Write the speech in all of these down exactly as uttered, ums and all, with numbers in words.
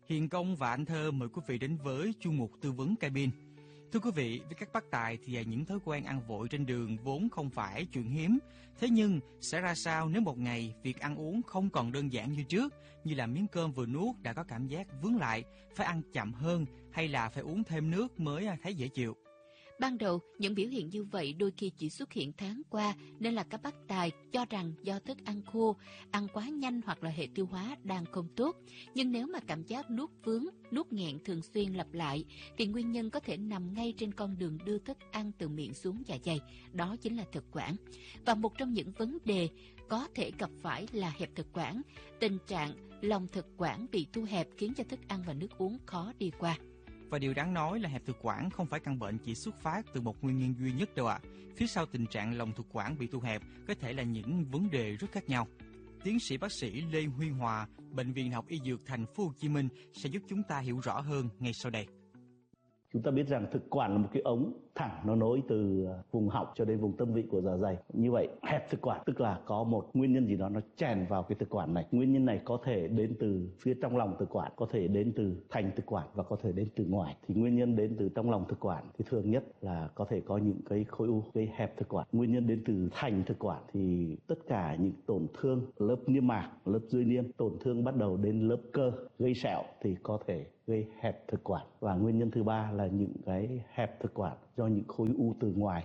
Hiền Công và anh Thơ mời quý vị đến với chuyên mục tư vấn cabin. Thưa quý vị, với các bác tài thì những thói quen ăn vội trên đường vốn không phải chuyện hiếm. Thế nhưng sẽ ra sao nếu một ngày việc ăn uống không còn đơn giản như trước, như là miếng cơm vừa nuốt đã có cảm giác vướng lại, phải ăn chậm hơn hay là phải uống thêm nước mới thấy dễ chịu? Ban đầu, những biểu hiện như vậy đôi khi chỉ xuất hiện tháng qua nên là các bác tài cho rằng do thức ăn khô, ăn quá nhanh hoặc là hệ tiêu hóa đang không tốt. Nhưng nếu mà cảm giác nuốt vướng, nuốt nghẹn thường xuyên lặp lại thì nguyên nhân có thể nằm ngay trên con đường đưa thức ăn từ miệng xuống dạ dày, đó chính là thực quản. Và một trong những vấn đề có thể gặp phải là hẹp thực quản, tình trạng lòng thực quản bị thu hẹp khiến cho thức ăn và nước uống khó đi qua. Và điều đáng nói là hẹp thực quản không phải căn bệnh chỉ xuất phát từ một nguyên nhân duy nhất đâu ạ. À. Phía sau tình trạng lòng thực quản bị thu hẹp có thể là những vấn đề rất khác nhau. Tiến sĩ bác sĩ Lê Huy Hòa, Bệnh viện Đại học Y Dược Thành phố Hồ Chí Minh sẽ giúp chúng ta hiểu rõ hơn ngay sau đây. Chúng ta biết rằng thực quản là một cái ống thẳng, nó nối từ vùng họng cho đến vùng tâm vị của dạ dày. Như vậy, hẹp thực quản tức là có một nguyên nhân gì đó nó chèn vào cái thực quản này. Nguyên nhân này có thể đến từ phía trong lòng thực quản, có thể đến từ thành thực quản và có thể đến từ ngoài. Thì nguyên nhân đến từ trong lòng thực quản thì thường nhất là có thể có những cái khối u gây hẹp thực quản. Nguyên nhân đến từ thành thực quản thì tất cả những tổn thương lớp niêm mạc, lớp dưới niêm, tổn thương bắt đầu đến lớp cơ gây sẹo thì có thể gây hẹp thực quản. Và nguyên nhân thứ ba là những cái hẹp thực quản do những khối u từ ngoài.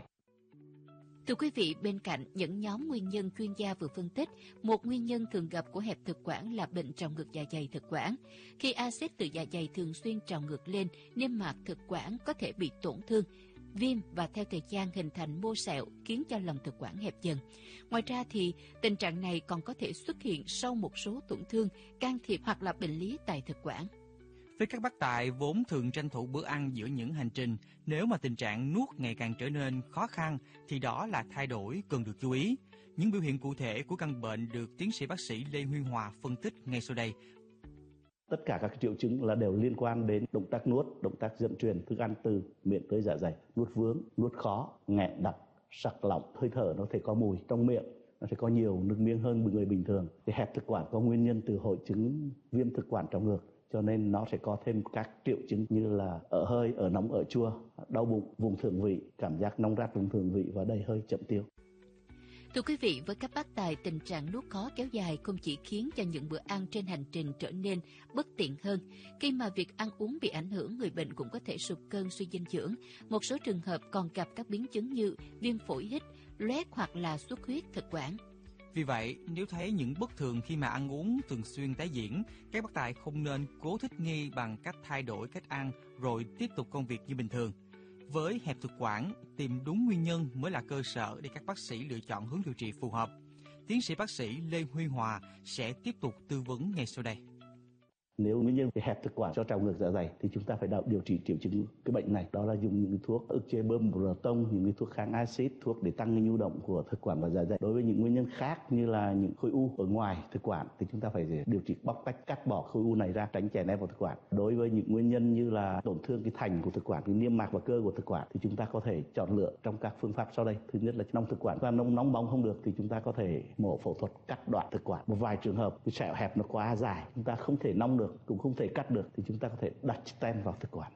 Thưa quý vị, bên cạnh những nhóm nguyên nhân chuyên gia vừa phân tích, một nguyên nhân thường gặp của hẹp thực quản là bệnh trào ngược dạ dày thực quản. Khi axit từ dạ dày thường xuyên trào ngược lên, niêm mạc thực quản có thể bị tổn thương, viêm và theo thời gian hình thành mô sẹo khiến cho lòng thực quản hẹp dần. Ngoài ra thì tình trạng này còn có thể xuất hiện sau một số tổn thương, can thiệp hoặc là bệnh lý tại thực quản. Với các bác tài vốn thường tranh thủ bữa ăn giữa những hành trình, nếu mà tình trạng nuốt ngày càng trở nên khó khăn thì đó là thay đổi cần được chú ý. Những biểu hiện cụ thể của căn bệnh được tiến sĩ bác sĩ Lê Huy Hòa phân tích ngay sau đây. Tất cả các triệu chứng là đều liên quan đến động tác nuốt, động tác dẫn truyền thức ăn từ miệng tới dạ dày, nuốt vướng, nuốt khó, nghẹn đặc, sặc lỏng, hơi thở nó thể có mùi trong miệng, nó sẽ có nhiều nước miếng hơn người bình thường. Thì hẹp thực quản có nguyên nhân từ hội chứng viêm thực quản trào ngược, cho nên nó sẽ có thêm các triệu chứng như là ở hơi, ở nóng, ở chua, đau bụng, vùng thượng vị, cảm giác nóng rát vùng thượng vị và đầy hơi, chậm tiêu. Thưa quý vị, với các bác tài, tình trạng nuốt khó kéo dài không chỉ khiến cho những bữa ăn trên hành trình trở nên bất tiện hơn. Khi mà việc ăn uống bị ảnh hưởng, người bệnh cũng có thể sụt cân suy dinh dưỡng. Một số trường hợp còn gặp các biến chứng như viêm phổi hít, loét hoặc là xuất huyết thực quản. Vì vậy, nếu thấy những bất thường khi mà ăn uống thường xuyên tái diễn, các bác tài không nên cố thích nghi bằng cách thay đổi cách ăn rồi tiếp tục công việc như bình thường. Với hẹp thực quản, tìm đúng nguyên nhân mới là cơ sở để các bác sĩ lựa chọn hướng điều trị phù hợp. Tiến sĩ bác sĩ Lê Huy Hòa sẽ tiếp tục tư vấn ngay sau đây. Nếu nguyên nhân hẹp thực quản do trào ngược dạ dày thì chúng ta phải điều trị triệu chứng cái bệnh này, đó là dùng những thuốc ức chế bơm proton, những cái thuốc kháng axit, thuốc để tăng cái nhu động của thực quản và dạ dày. Đối với những nguyên nhân khác như là những khối u ở ngoài thực quản thì chúng ta phải điều trị bóc tách, cắt bỏ khối u này ra, tránh chèn ép vào thực quản. Đối với những nguyên nhân như là tổn thương cái thành của thực quản, cái niêm mạc và cơ của thực quản thì chúng ta có thể chọn lựa trong các phương pháp sau đây. Thứ nhất là nong thực quản, và nong nóng bóng không được thì chúng ta có thể mổ phẫu thuật cắt đoạn thực quản. Một vài trường hợp cái sẹo hẹp nó quá dài, chúng ta không thể nong được, cũng không thể cắt được thì chúng ta có thể đặt stent vào thực quản.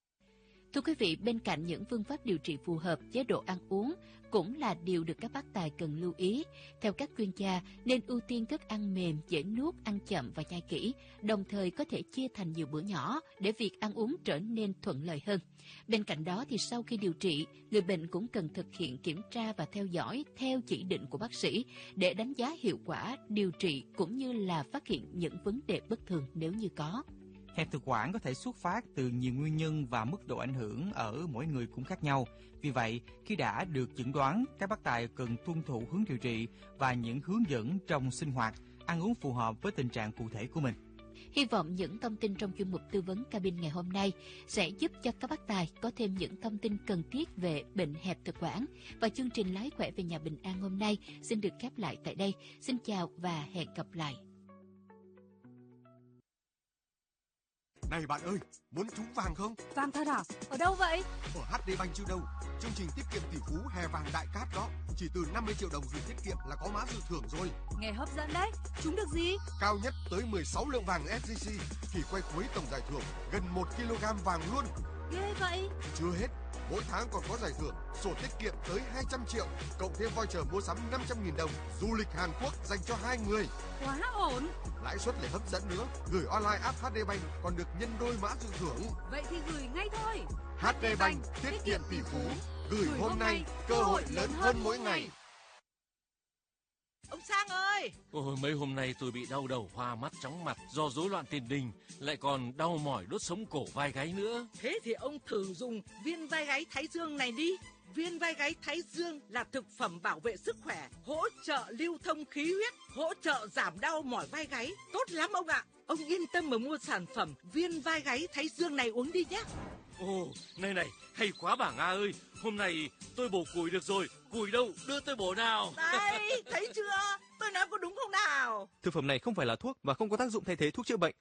Thưa quý vị, bên cạnh những phương pháp điều trị phù hợp, chế độ ăn uống cũng là điều được các bác tài cần lưu ý. Theo các chuyên gia, nên ưu tiên thức ăn mềm, dễ nuốt, ăn chậm và nhai kỹ, đồng thời có thể chia thành nhiều bữa nhỏ để việc ăn uống trở nên thuận lợi hơn. Bên cạnh đó thì sau khi điều trị, người bệnh cũng cần thực hiện kiểm tra và theo dõi theo chỉ định của bác sĩ để đánh giá hiệu quả điều trị cũng như là phát hiện những vấn đề bất thường nếu như có. Hẹp thực quản có thể xuất phát từ nhiều nguyên nhân và mức độ ảnh hưởng ở mỗi người cũng khác nhau. Vì vậy, khi đã được chẩn đoán, các bác tài cần tuân thủ hướng điều trị và những hướng dẫn trong sinh hoạt, ăn uống phù hợp với tình trạng cụ thể của mình. Hy vọng những thông tin trong chuyên mục tư vấn cabin ngày hôm nay sẽ giúp cho các bác tài có thêm những thông tin cần thiết về bệnh hẹp thực quản. Và chương trình Lái khỏe về nhà bình an hôm nay xin được khép lại tại đây. Xin chào và hẹn gặp lại. Này bạn ơi, muốn trúng vàng không? Vàng thật à? Ở đâu vậy? Ở hát đê Bank chứ đâu. Chương trình tiết kiệm tỷ phú hè vàng đại cát đó. Chỉ từ năm mươi triệu đồng gửi tiết kiệm là có mã dự thưởng rồi. Nghe hấp dẫn đấy. Trúng được gì? Cao nhất tới mười sáu lượng vàng ét gi xê. Thì quay cuối tổng giải thưởng gần một ki lô gam vàng luôn. Ghê vậy. Chưa hết, mỗi tháng còn có giải thưởng sổ tiết kiệm tới hai trăm triệu, cộng thêm voucher mua sắm năm trăm nghìn đồng, du lịch Hàn Quốc dành cho hai người. Quá ổn. Lãi suất lại hấp dẫn nữa, gửi online app hát đê Bank còn được nhân đôi mã dự thưởng. Vậy thì gửi ngay thôi. hát đê Bank tiết kiệm tỷ phú, gửi hôm nay, cơ hội lớn hơn mỗi ngày. Ông Sang ơi! Ôi, mấy hôm nay tôi bị đau đầu, hoa mắt, chóng mặt do rối loạn tiền đình, lại còn đau mỏi đốt sống cổ vai gáy nữa. Thế thì ông thử dùng viên vai gáy Thái Dương này đi. Viên vai gáy Thái Dương là thực phẩm bảo vệ sức khỏe, hỗ trợ lưu thông khí huyết, hỗ trợ giảm đau mỏi vai gáy. Tốt lắm ông ạ! Ông yên tâm mà mua sản phẩm viên vai gáy Thái Dương này uống đi nhé. Ồ, này này, hay quá bà Nga ơi, hôm nay tôi bổ củi được rồi, củi đâu, đưa tôi bổ nào. Đây, thấy chưa? Tôi nói có đúng không nào? Thực phẩm này không phải là thuốc và không có tác dụng thay thế thuốc chữa bệnh.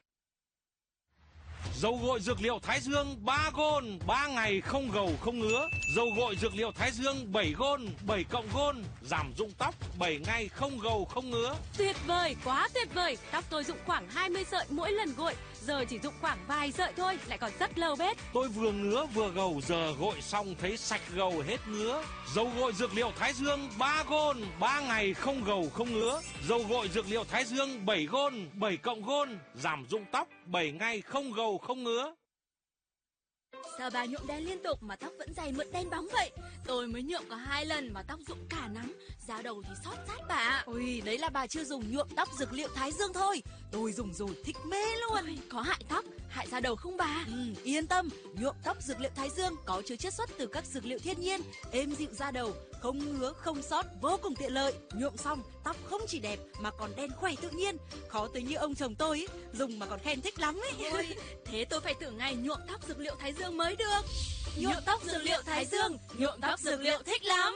Dầu gội dược liệu Thái Dương ba gôn, ba ngày không gầu không ngứa. Dầu gội dược liệu Thái Dương bảy gôn, bảy cộng gôn, giảm rụng tóc, bảy ngày không gầu không ngứa. Tuyệt vời, quá tuyệt vời. Tóc tôi rụng khoảng hai mươi sợi mỗi lần gội, giờ chỉ rụng khoảng vài sợi thôi, lại còn rất lâu bết. Tôi vừa ngứa vừa gầu, giờ gội xong thấy sạch gầu hết ngứa. Dầu gội dược liệu Thái Dương ba gôn, ba ngày không gầu không ngứa. Dầu gội dược liệu Thái Dương bảy gôn, bảy cộng gôn, giảm rụng tóc, bảy ngày không gầu không ngứa. Sao bà nhuộm đen liên tục mà tóc vẫn dày mượt đen bóng vậy? Tôi mới nhuộm có hai lần mà tóc rụng cả nắm, da đầu thì xót rách bà. Ôi, đấy là bà chưa dùng nhuộm tóc dược liệu Thái Dương thôi. Tôi dùng rồi thích mê luôn. Ôi, có hại tóc, hại da đầu không bà? Ừ, yên tâm, nhuộm tóc dược liệu Thái Dương có chứa chiết xuất từ các dược liệu thiên nhiên, êm dịu da đầu, không ngứa, không xót, vô cùng tiện lợi. Nhuộm xong, tóc không chỉ đẹp mà còn đen khỏe tự nhiên. Khó tới như ông chồng tôi ấy, dùng mà còn khen thích lắm ấy. Ôi, thế tôi phải thử ngày nhuộm tóc dược liệu Thái Dương mới được. Nhuộm tóc dược liệu Thái Dương, nhuộm tóc dược liệu thích lắm.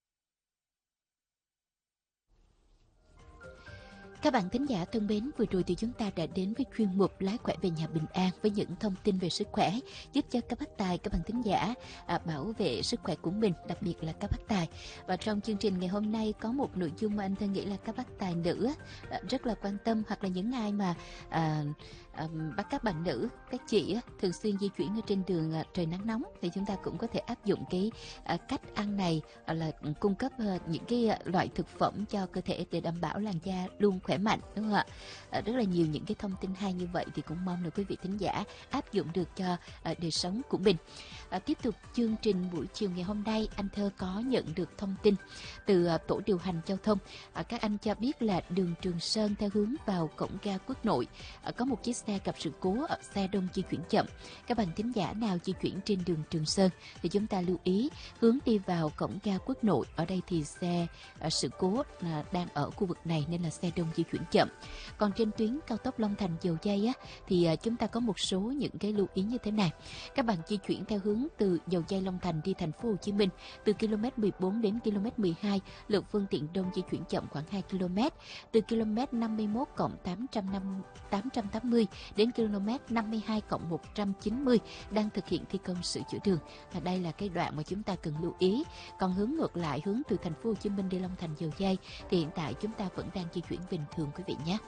Các bạn thính giả thân mến, vừa rồi thì chúng ta đã đến với chuyên mục Lái khỏe về nhà bình an với những thông tin về sức khỏe giúp cho các bác tài, các bạn thính giả à, bảo vệ sức khỏe của mình, đặc biệt là các bác tài. Và trong chương trình ngày hôm nay có một nội dung mà anh thân nghĩ là các bác tài nữ à, rất là quan tâm, hoặc là những ai mà à, à, bắt các bạn nữ, các chị á, thường xuyên di chuyển ở trên đường à, trời nắng nóng thì chúng ta cũng có thể áp dụng cái à, cách ăn này, à, là cung cấp à, những cái à, loại thực phẩm cho cơ thể để đảm bảo làn da luôn khỏe mạnh, đúng không ạ? À, rất là nhiều những cái thông tin hay như vậy thì cũng mong là quý vị thính giả áp dụng được cho à, đời sống của mình. À, tiếp tục chương trình buổi chiều ngày hôm nay, anh Thơ có nhận được thông tin từ à, tổ điều hành giao thông. À, các anh cho biết là đường Trường Sơn theo hướng vào cổng ga Quốc Nội à, có một chiếc xe gặp sự cố, ở xe đông di chuyển chậm. Các bạn thính giả nào di chuyển trên đường Trường Sơn thì chúng ta lưu ý hướng đi vào cổng ga Quốc Nội. Ở đây thì xe à, sự cố à, đang ở khu vực này nên là xe đông di chuyển chậm. Còn trên tuyến cao tốc Long Thành Dầu Giây á, thì à, chúng ta có một số những cái lưu ý như thế này. Các bạn di chuyển theo hướng từ Dầu Giây Long Thành đi thành phố Hồ Chí Minh, từ km mười bốn đến km mười hai, lượng phương tiện đông di chuyển chậm khoảng hai ki lô mét. Từ km năm mươi mốt cộng tám trăm tám mươi đến km năm mươi hai cộng một trăm chín mươi đang thực hiện thi công sửa chữa đường. Và đây là cái đoạn mà chúng ta cần lưu ý. Còn hướng ngược lại, hướng từ thành phố Hồ Chí Minh đi Long Thành Dầu Giây thì hiện tại chúng ta vẫn đang di chuyển bình thường quý vị nhé.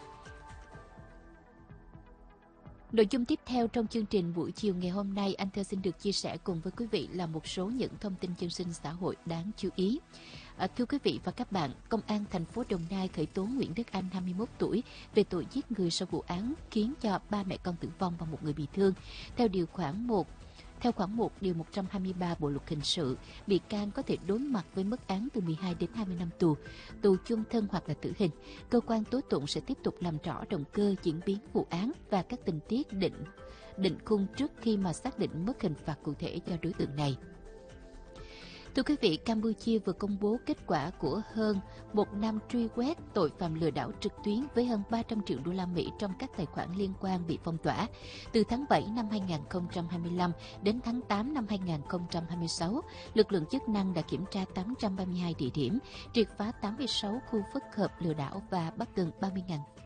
Nội dung tiếp theo trong chương trình buổi chiều ngày hôm nay, anh Thơ xin được chia sẻ cùng với quý vị là một số những thông tin dân sinh xã hội đáng chú ý. À, thưa quý vị và các bạn, Công an thành phố Đồng Nai khởi tố Nguyễn Đức Anh, hai mươi mốt tuổi, về tội giết người sau vụ án khiến cho ba mẹ con tử vong và một người bị thương. Theo điều khoản một Theo khoản một điều một trăm hai mươi ba Bộ luật hình sự, bị can có thể đối mặt với mức án từ mười hai đến hai mươi năm tù, tù chung thân hoặc là tử hình. Cơ quan tố tụng sẽ tiếp tục làm rõ động cơ, diễn biến vụ án và các tình tiết định định khung trước khi mà xác định mức hình phạt cụ thể cho đối tượng này. Thưa quý vị, Campuchia vừa công bố kết quả của hơn một năm truy quét tội phạm lừa đảo trực tuyến với hơn ba trăm triệu đô la Mỹ trong các tài khoản liên quan bị phong tỏa. Từ tháng bảy năm hai nghìn không trăm hai mươi lăm đến tháng tám năm hai nghìn không trăm hai mươi sáu, lực lượng chức năng đã kiểm tra tám trăm ba mươi hai địa điểm, triệt phá tám mươi sáu khu phức hợp lừa đảo và bắt gần ba mươi nghìn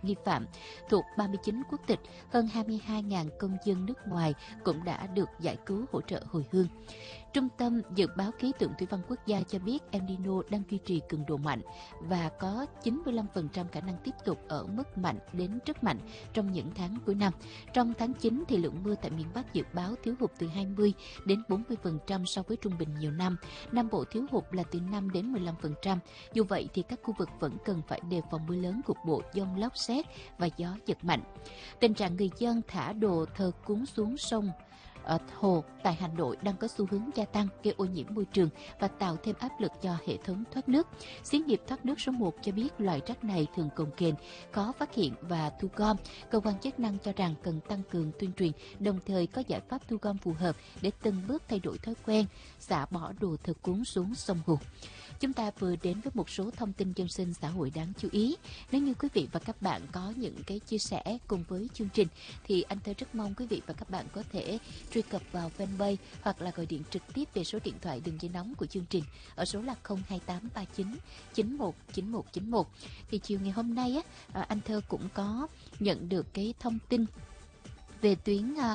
nghi phạm thuộc ba mươi chín quốc tịch, hơn hai mươi hai nghìn công dân nước ngoài cũng đã được giải cứu hỗ trợ hồi hương. Trung tâm Dự báo Khí tượng Thủy văn Quốc gia cho biết El Nino đang duy trì cường độ mạnh và có chín mươi lăm phần trăm khả năng tiếp tục ở mức mạnh đến rất mạnh trong những tháng cuối năm. Trong tháng chín, thì lượng mưa tại miền Bắc dự báo thiếu hụt từ hai mươi đến bốn mươi phần trăm so với trung bình nhiều năm. Nam Bộ thiếu hụt là từ năm đến mười lăm phần trăm. Dù vậy, thì các khu vực vẫn cần phải đề phòng mưa lớn cục bộ, dông lốc sét và gió giật mạnh. Tình trạng người dân thả đồ thờ cúng xuống sông ở hồ tại Hà Nội đang có xu hướng gia tăng, gây ô nhiễm môi trường và tạo thêm áp lực cho hệ thống thoát nước. Xí nghiệp thoát nước số một cho biết loại rác này thường cồng kềnh, khó phát hiện và thu gom. Cơ quan chức năng cho rằng cần tăng cường tuyên truyền, đồng thời có giải pháp thu gom phù hợp để từng bước thay đổi thói quen xả bỏ đồ thờ cúng xuống sông hồ. Chúng ta vừa đến với một số thông tin dân sinh xã hội đáng chú ý. Nếu như quý vị và các bạn có những cái chia sẻ cùng với chương trình thì anh Thơ rất mong quý vị và các bạn có thể truy cập vào fanpage hoặc là gọi điện trực tiếp về số điện thoại đường dây nóng của chương trình ở số là không hai tám ba chín chín một chín một chín một. Thì chiều ngày hôm nay á, anh Thơ cũng có nhận được cái thông tin về tuyến à,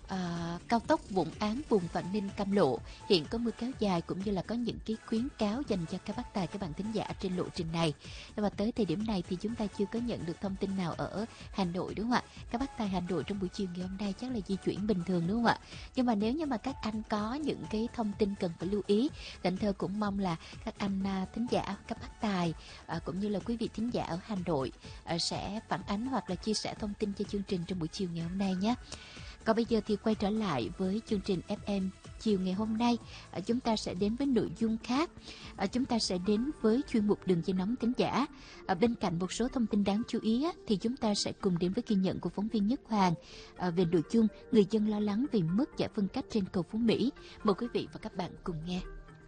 À, cao tốc Vũng Áng vùng Vạn Ninh Cam Lộ hiện có mưa kéo dài, cũng như là có những cái khuyến cáo dành cho các bác tài, các bạn thính giả trên lộ trình này. Và tới thời điểm này thì chúng ta chưa có nhận được thông tin nào ở Hà Nội, đúng không ạ? Các bác tài Hà Nội trong buổi chiều ngày hôm nay chắc là di chuyển bình thường, đúng không ạ? Nhưng mà nếu như mà các anh có những cái thông tin cần phải lưu ý, Anh Thơ cũng mong là các anh à, thính giả, các bác tài à, cũng như là quý vị thính giả ở Hà Nội à, sẽ phản ánh hoặc là chia sẻ thông tin cho chương trình trong buổi chiều ngày hôm nay nhé. Còn bây giờ thì quay trở lại với chương trình ép em chiều ngày hôm nay, à, chúng ta sẽ đến với nội dung khác. À, chúng ta sẽ đến với chuyên mục đường dây nóng thính giả. À, bên cạnh một số thông tin đáng chú ý á, thì chúng ta sẽ cùng đến với ghi nhận của phóng viên Nhất Hoàng à, về nội dung người dân lo lắng vì mất giải phân cách trên cầu Phú Mỹ. Mời quý vị và các bạn cùng nghe.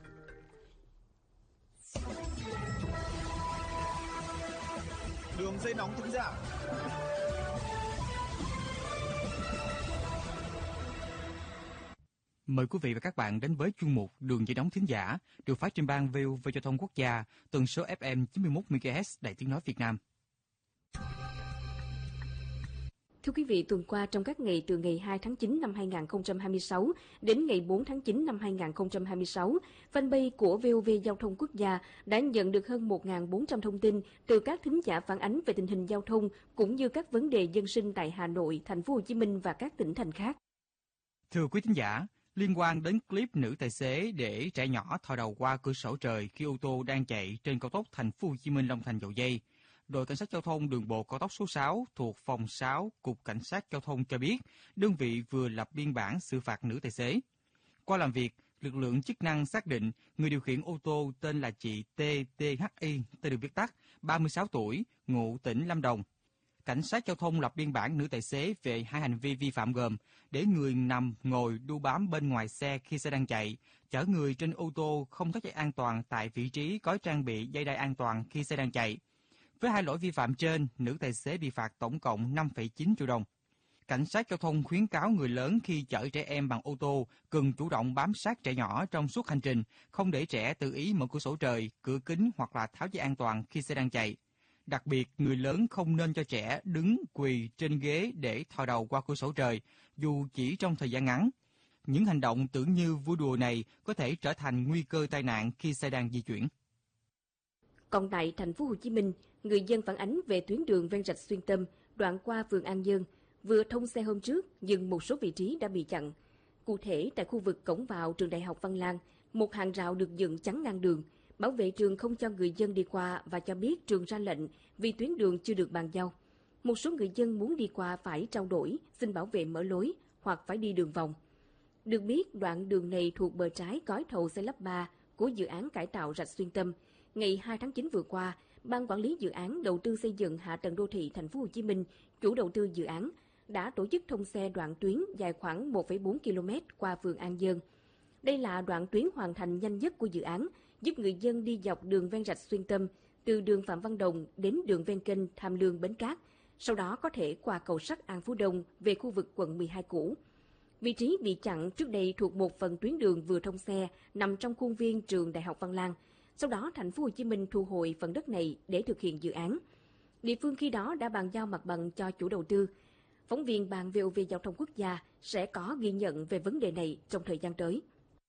Đường dây nóng thính giả. Mời quý vị và các bạn đến với chuyên mục Đường dây nóng thính giả được phát trên ban vê o vê Giao thông Quốc gia, tần số ép em chín mươi mốt mê ga héc Đài Tiếng nói Việt Nam. Thưa quý vị, tuần qua trong các ngày từ ngày hai tháng chín năm hai nghìn không trăm hai mươi sáu đến ngày bốn tháng chín năm hai nghìn không trăm hai mươi sáu, fanpage của vê o vê Giao thông Quốc gia đã nhận được hơn một nghìn bốn trăm thông tin từ các thính giả phản ánh về tình hình giao thông cũng như các vấn đề dân sinh tại Hà Nội, Thành phố Hồ Chí Minh và các tỉnh thành khác. Thưa quý thính giả, liên quan đến clip nữ tài xế để trẻ nhỏ thò đầu qua cửa sổ trời khi ô tô đang chạy trên cao tốc Thành phố Hồ Chí Minh Long Thành Dầu Giây, đội cảnh sát giao thông đường bộ cao tốc số sáu thuộc phòng sáu cục cảnh sát giao thông cho biết đơn vị vừa lập biên bản xử phạt nữ tài xế. Qua làm việc, lực lượng chức năng xác định người điều khiển ô tô tên là chị tê tê hát i, tên được viết tắt, ba mươi sáu tuổi, ngụ tỉnh Lâm Đồng. Cảnh sát giao thông lập biên bản nữ tài xế về hai hành vi vi phạm gồm để người nằm ngồi đu bám bên ngoài xe khi xe đang chạy, chở người trên ô tô không thắt dây an toàn tại vị trí có trang bị dây đai an toàn khi xe đang chạy. Với hai lỗi vi phạm trên, nữ tài xế bị phạt tổng cộng năm phẩy chín triệu đồng. Cảnh sát giao thông khuyến cáo người lớn khi chở trẻ em bằng ô tô cần chủ động bám sát trẻ nhỏ trong suốt hành trình, không để trẻ tự ý mở cửa sổ trời, cửa kính hoặc là tháo dây an toàn khi xe đang chạy. Đặc biệt, người lớn không nên cho trẻ đứng, quỳ trên ghế để thò đầu qua cửa sổ trời, dù chỉ trong thời gian ngắn. Những hành động tưởng như vui đùa này có thể trở thành nguy cơ tai nạn khi xe đang di chuyển. Còn tại Thành phố Hồ Chí Minh, người dân phản ánh về tuyến đường ven rạch Xuyên Tâm, đoạn qua phường An Nhơn, vừa thông xe hôm trước nhưng một số vị trí đã bị chặn. Cụ thể, tại khu vực cổng vào trường Đại học Văn Lang, một hàng rào được dựng chắn ngang đường. Bảo vệ trường không cho người dân đi qua và cho biết trường ra lệnh vì tuyến đường chưa được bàn giao. Một số người dân muốn đi qua phải trao đổi, xin bảo vệ mở lối hoặc phải đi đường vòng. Được biết, đoạn đường này thuộc bờ trái gói thầu xây lắp ba của dự án cải tạo rạch Xuyên Tâm. Ngày hai tháng chín vừa qua, Ban Quản lý Dự án Đầu tư xây dựng hạ tầng đô thị Thành phố Hồ Chí Minh, chủ đầu tư dự án, đã tổ chức thông xe đoạn tuyến dài khoảng một phẩy bốn ki lô mét qua phường An Nhơn. Đây là đoạn tuyến hoàn thành nhanh nhất của dự án, giúp người dân đi dọc đường ven rạch Xuyên Tâm, từ đường Phạm Văn Đồng đến đường ven kênh Tham Lương Bến Cát, sau đó có thể qua cầu sắt An Phú Đông về khu vực quận mười hai cũ. Vị trí bị chặn trước đây thuộc một phần tuyến đường vừa thông xe nằm trong khuôn viên trường Đại học Văn Lang. Sau đó, Thành phố Hồ Chí Minh thu hồi phần đất này để thực hiện dự án. Địa phương khi đó đã bàn giao mặt bằng cho chủ đầu tư. Phóng viên ban vê o vê Giao thông Quốc gia sẽ có ghi nhận về vấn đề này trong thời gian tới.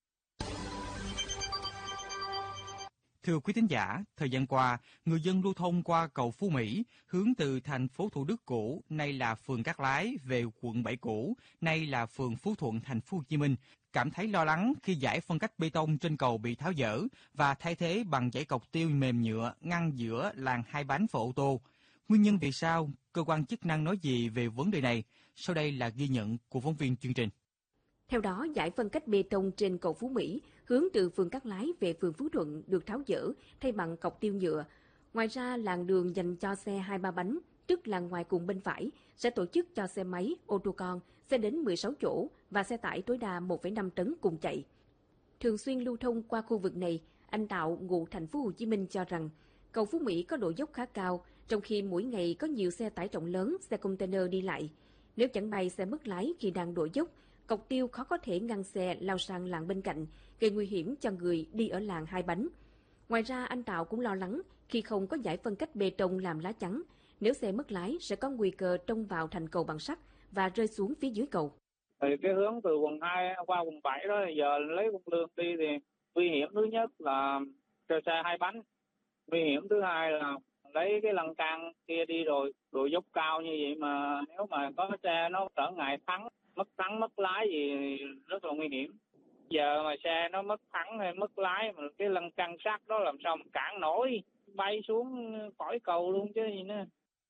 Thưa quý thính giả, thời gian qua, người dân lưu thông qua cầu Phú Mỹ hướng từ thành phố Thủ Đức cũ, nay là phường Cát Lái, về quận bảy cũ, nay là phường Phú Thuận, thành phố Hồ Chí Minh, cảm thấy lo lắng khi dải phân cách bê tông trên cầu bị tháo dỡ và thay thế bằng dải cọc tiêu mềm nhựa ngăn giữa làn hai bánh của ô tô. Nguyên nhân vì sao? Cơ quan chức năng nói gì về vấn đề này? Sau đây là ghi nhận của phóng viên chương trình. Theo đó, dải phân cách bê tông trên cầu Phú Mỹ hướng từ phường Cát Lái về phường Phú Thuận được tháo dỡ thay bằng cọc tiêu nhựa. Ngoài ra, làn đường dành cho xe hai ba bánh, tức làn ngoài cùng bên phải, sẽ tổ chức cho xe máy, ô tô con, xe đến mười sáu chỗ và xe tải tối đa một phẩy năm tấn cùng chạy. Thường xuyên lưu thông qua khu vực này, anh Tạo, ngụ thành phố Hồ Chí Minh cho rằng cầu Phú Mỹ có độ dốc khá cao, trong khi mỗi ngày có nhiều xe tải trọng lớn, xe container đi lại. Nếu chẳng may xe mất lái khi đang độ dốc, cọc tiêu khó có thể ngăn xe lao sang làn bên cạnh, gây nguy hiểm cho người đi ở làn hai bánh. Ngoài ra, anh Tạo cũng lo lắng khi không có dải phân cách bê tông làm lá chắn, nếu xe mất lái sẽ có nguy cơ tông vào thành cầu bằng sắt và rơi xuống phía dưới cầu. Thì cái hướng từ quận hai qua quận bảy đó, giờ lấy Quân Lương đi thì nguy hiểm thứ nhất là cho xe hai bánh, nguy hiểm thứ hai là lấy cái lăn can kia đi rồi độ dốc cao như vậy mà nếu mà có xe nó trở ngại thắng, mất thắng mất lái gì rất là nguy hiểm. Giờ mà xe nó mất thắng hay mất lái mà cái lăn can sắt đó làm sao mà cản nổi, bay xuống khỏi cầu luôn chứ gì nữa.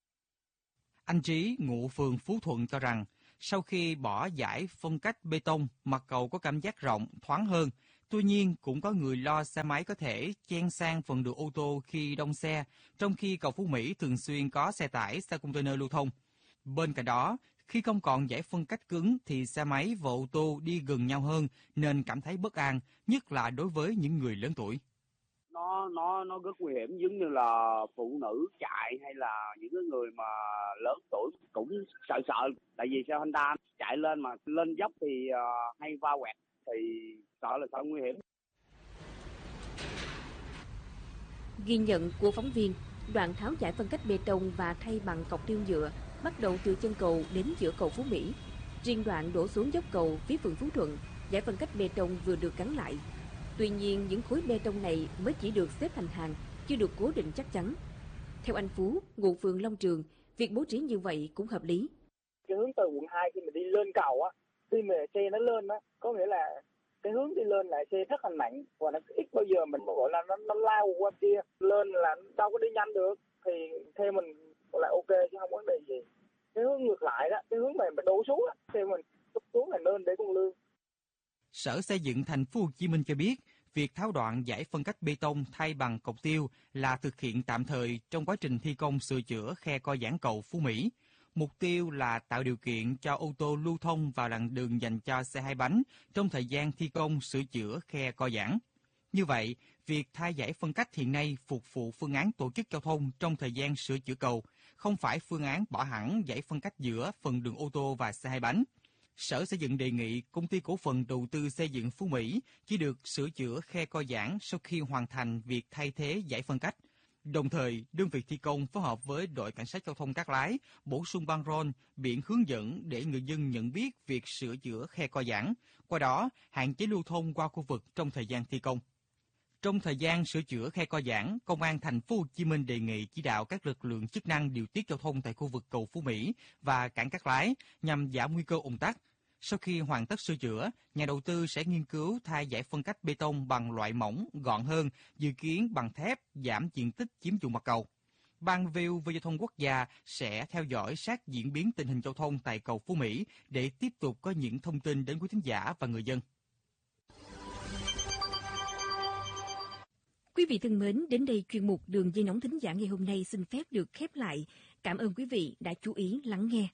Anh Trí, ngụ phường Phú Thuận cho rằng sau khi bỏ dải phân cách bê tông, mặt cầu có cảm giác rộng, thoáng hơn. Tuy nhiên, cũng có người lo xe máy có thể chen sang phần đường ô tô khi đông xe, trong khi cầu Phú Mỹ thường xuyên có xe tải, xe container lưu thông. Bên cạnh đó, khi không còn dải phân cách cứng thì xe máy và ô tô đi gần nhau hơn nên cảm thấy bất an, nhất là đối với những người lớn tuổi. Nó nó nó rất nguy hiểm, giống như là phụ nữ chạy hay là những cái người mà lớn tuổi cũng sợ sợ, tại vì xe Honda chạy lên mà lên dốc thì uh, hay va quẹt thì sợ là sợ nguy hiểm. Ghi nhận của phóng viên, đoạn tháo dải phân cách bê tông và thay bằng cọc tiêu nhựa bắt đầu từ chân cầu đến giữa cầu Phú Mỹ. Riêng đoạn đổ xuống dốc cầu phía phường Phú Thuận, dải phân cách bê tông vừa được gắn lại. Tuy nhiên, những khối bê tông này mới chỉ được xếp thành hàng, chưa được cố định chắc chắn. Theo anh Phú, ngụ phường Long Trường, việc bố trí như vậy cũng hợp lý. Cái hướng từ quận hai khi mình đi lên cầu á, khi mà xe nó lên á, có nghĩa là cái hướng đi lên là xe rất là nặng và nó ít bao giờ mình gọi là nó, nó lao qua kia lên là đâu có đi nhanh được, thì theo mình là ok chứ không có vấn đề gì. Cái hướng ngược lại đó, cái hướng này mình đổ xuống á, theo mình đổ xuống là nên để con lương. Sở Xây dựng thành phố Hồ Chí Minh cho biết, việc tháo đoạn dải phân cách bê tông thay bằng cọc tiêu là thực hiện tạm thời trong quá trình thi công sửa chữa khe co giãn cầu Phú Mỹ. Mục tiêu là tạo điều kiện cho ô tô lưu thông vào làn đường dành cho xe hai bánh trong thời gian thi công sửa chữa khe co giãn. Như vậy, việc thay dải phân cách hiện nay phục vụ phương án tổ chức giao thông trong thời gian sửa chữa cầu, không phải phương án bỏ hẳn dải phân cách giữa phần đường ô tô và xe hai bánh. Sở Xây dựng đề nghị Công ty Cổ phần Đầu tư Xây dựng Phú Mỹ chỉ được sửa chữa khe co giãn sau khi hoàn thành việc thay thế dải phân cách. Đồng thời, đơn vị thi công phối hợp với đội cảnh sát giao thông Cát Lái bổ sung băng rôn, biển hướng dẫn để người dân nhận biết việc sửa chữa khe co giãn, qua đó hạn chế lưu thông qua khu vực trong thời gian thi công. Trong thời gian sửa chữa khe co giãn, Công an thành phố Hồ Chí Minh đề nghị chỉ đạo các lực lượng chức năng điều tiết giao thông tại khu vực cầu Phú Mỹ và cảng Cát Lái nhằm giảm nguy cơ ùn tắc. Sau khi hoàn tất sửa chữa, nhà đầu tư sẽ nghiên cứu thay dải phân cách bê tông bằng loại mỏng, gọn hơn, dự kiến bằng thép, giảm diện tích chiếm dụng mặt cầu. Ban vê o vê Giao thông Quốc gia sẽ theo dõi sát diễn biến tình hình giao thông tại cầu Phú Mỹ để tiếp tục có những thông tin đến quý thính giả và người dân. Quý vị thân mến, đến đây chuyên mục Đường dây nóng thính giả ngày hôm nay xin phép được khép lại. Cảm ơn quý vị đã chú ý lắng nghe.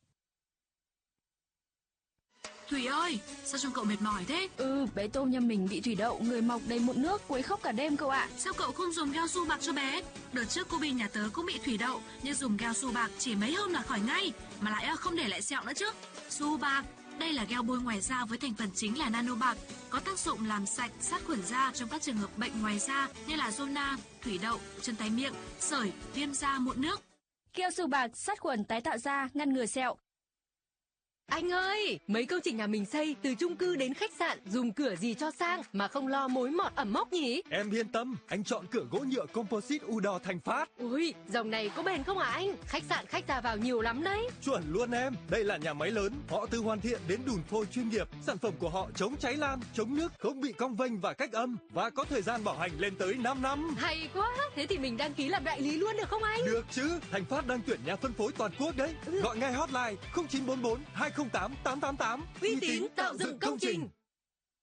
Thủy ơi, sao trông cậu mệt mỏi thế? Ừ, bé tôm nhà mình bị thủy đậu, người mọc đầy mụn nước, quấy khóc cả đêm cậu ạ. Sao cậu không dùng Gao Su bạc cho bé? Đợt trước cô Bình nhà tớ cũng bị thủy đậu, nhưng dùng Gao Su bạc chỉ mấy hôm là khỏi ngay, mà lại không để lại sẹo nữa chứ. Su bạc, đây là gel bôi ngoài da với thành phần chính là nano bạc, có tác dụng làm sạch, sát khuẩn da trong các trường hợp bệnh ngoài da như là zona, thủy đậu, chân tay miệng, sởi, viêm da, mụn nước. Keo su bạc sát khuẩn tái tạo da, ngăn ngừa sẹo. Anh ơi, mấy công trình nhà mình xây từ chung cư đến khách sạn, dùng cửa gì cho sang mà không lo mối mọt ẩm mốc nhỉ? Em yên tâm, anh chọn cửa gỗ nhựa composite Udor Thành Phát. Ui, dòng này có bền không hả anh? Khách sạn khách ra vào nhiều lắm đấy. Chuẩn luôn em, đây là nhà máy lớn, họ từ hoàn thiện đến đùn phôi chuyên nghiệp. Sản phẩm của họ chống cháy lan, chống nước, không bị cong vênh và cách âm và có thời gian bảo hành lên tới năm năm. Hay quá, thế thì mình đăng ký làm đại lý luôn được không anh? Được chứ, Thành Phát đang tuyển nhà phân phối toàn quốc đấy. Ừ. Gọi ngay hotline không chín bốn bốn hai không tám tám tám tám. Uy tín tạo dựng công trình.